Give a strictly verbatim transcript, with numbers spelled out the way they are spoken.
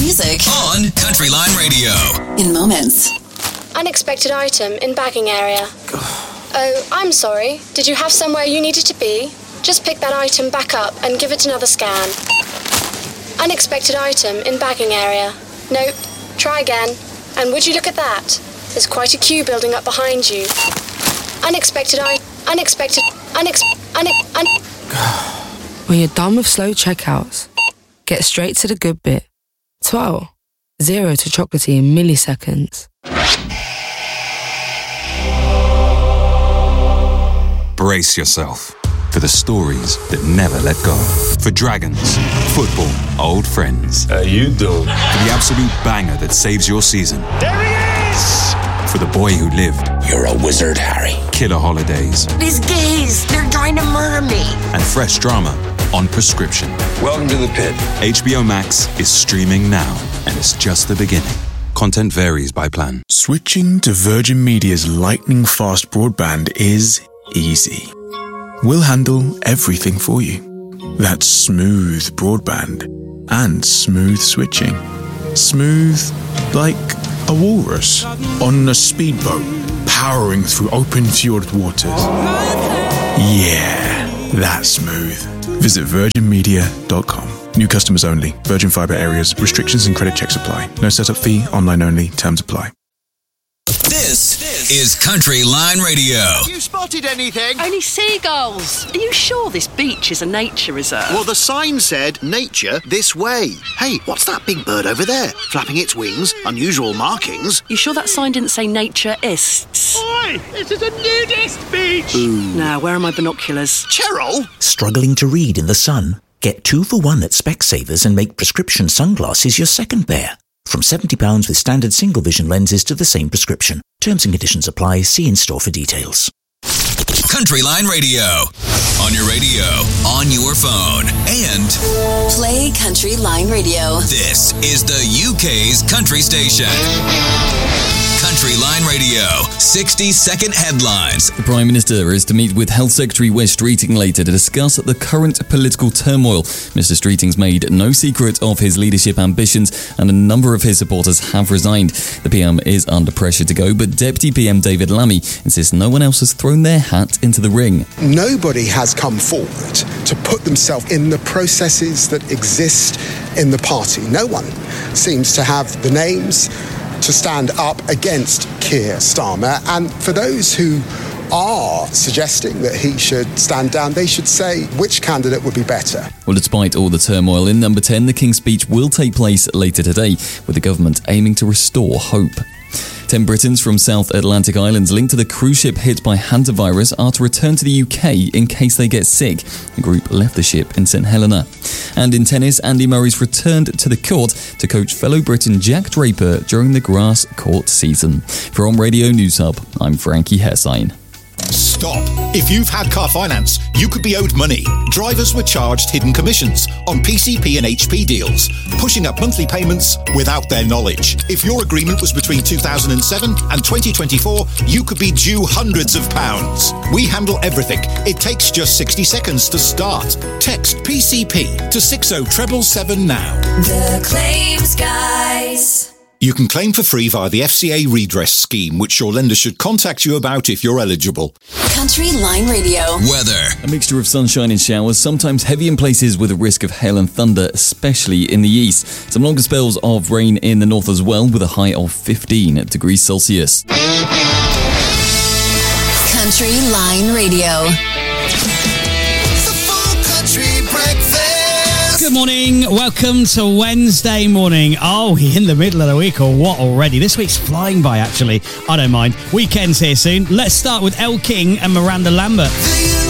music on Country Line Radio. In moments. Unexpected item in bagging area. Oh, I'm sorry. Did you have somewhere you needed to be? Just pick that item back up and give it another scan. Unexpected item in bagging area. Nope. Try again. And would you look at that? There's quite a queue building up behind you. Unexpected I... Unexpected... Unex... Unex... Un... When you're done with slow checkouts, get straight to the good bit. twelve. Zero to chocolatey in milliseconds. Brace yourself for the stories that never let go. For dragons, football, old friends. How you doing? For the absolute banger that saves your season. There he is! For the boy who lived. You're a wizard, Harry. Killer holidays. These gays, they're trying to murder me. And fresh drama on prescription. Welcome to the pit. H B O Max is streaming now, and it's just the beginning. Content varies by plan. Switching to Virgin Media's lightning-fast broadband is easy. We'll handle everything for you. That's smooth broadband and smooth switching. Smooth like a walrus on a speedboat powering through open fjord waters. Yeah, that's smooth. Visit virgin media dot com. New customers only. Virgin Fibre areas. Restrictions and credit checks apply. No setup fee. Online only. Terms apply. This is Country Line Radio. You spotted anything? Only seagulls. Are you sure this beach is a nature reserve? Well, the sign said, nature this way. Hey, what's that big bird over there? Flapping its wings, unusual markings. You sure that sign didn't say nature-ists? Oi, this is a nudist beach. Ooh. Now, where are my binoculars? Cheryl? Struggling to read in the sun? Get two for one at Specsavers and make prescription sunglasses your second pair. From seventy pounds with standard single vision lenses to the same prescription. Terms and conditions apply. See in-store for details. Country Line Radio. On your radio, on your phone, and play Country Line Radio. This is the U K's country station. Country Line Radio, sixty second headlines. The Prime Minister is to meet with Health Secretary Wes Streeting later to discuss the current political turmoil. Mister Streeting's made no secret of his leadership ambitions, and a number of his supporters have resigned. The P M is under pressure to go, but Deputy P M David Lammy insists no one else has thrown their hat into the ring. Nobody has come forward to put themselves in the processes that exist in the party. No one seems to have the names to stand up against Keir Starmer, and for those who are suggesting that he should stand down, they should say which candidate would be better. Well, despite all the turmoil in Number ten, the King's Speech will take place later today, with the government aiming to restore hope. Ten Britons from South Atlantic Islands linked to the cruise ship hit by hantavirus are to return to the U K in case they get sick. The group left the ship in St Helena. And in tennis, Andy Murray's returned to the court to coach fellow Briton Jack Draper during the grass court season. For On Radio News Hub, I'm Frankie Hessine. Stop. If you've had car finance, you could be owed money. Drivers were charged hidden commissions on P C P and H P deals, pushing up monthly payments without their knowledge. If your agreement was between two thousand seven and twenty twenty-four, you could be due hundreds of pounds. We handle everything. It takes just sixty seconds to start. Text P C P to six oh seven seven now. The Claims Guys. You can claim for free via the F C A redress scheme, which your lender should contact you about if you're eligible. Country Line Radio. Weather. A mixture of sunshine and showers, sometimes heavy in places with a risk of hail and thunder, especially in the east. Some longer spells of rain in the north as well, with a high of fifteen degrees Celsius. Country Line Radio. The Full Country Breakfast. Good morning, welcome to Wednesday morning. Oh, in the middle of the week or what already? This week's flying by, actually. I don't mind. Weekend's here soon. Let's start with Elle King and Miranda Lambert.